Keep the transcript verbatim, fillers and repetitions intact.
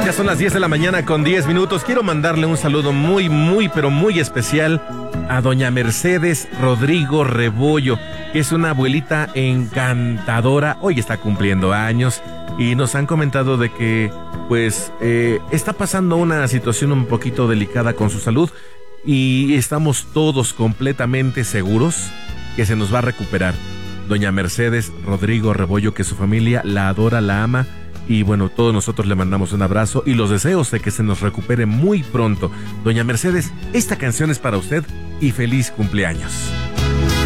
Ya son las diez de la mañana con diez minutos. Quiero mandarle un saludo muy, muy, pero muy especial a doña Mercedes Rodrigo Rebollo, que es una abuelita encantadora. Hoy está cumpliendo años y nos han comentado de que, pues, eh, está pasando una situación un poquito delicada con su salud y estamos todos completamente seguros que se nos va a recuperar. Doña Mercedes Rodrigo Rebollo, que su familia la adora, la ama. Y bueno, todos nosotros le mandamos un abrazo y los deseos de que se nos recupere muy pronto. Doña Mercedes, esta canción es para usted y feliz cumpleaños.